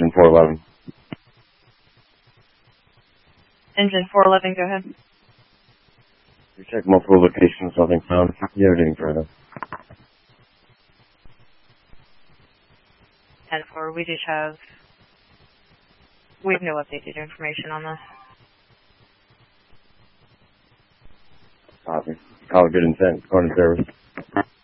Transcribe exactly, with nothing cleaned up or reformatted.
engine four eleven. Engine four eleven, go ahead. We checked multiple locations, nothing found. You have anything further? ten four, we just have, we have no updated information on this. Copy. Call it good intent. According to service.